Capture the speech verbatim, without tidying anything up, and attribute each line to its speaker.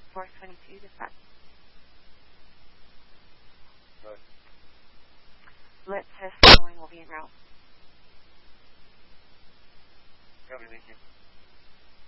Speaker 1: four twenty-two, dispatch.
Speaker 2: Right.
Speaker 1: Let's test following will be en route.
Speaker 2: Copy, thank you.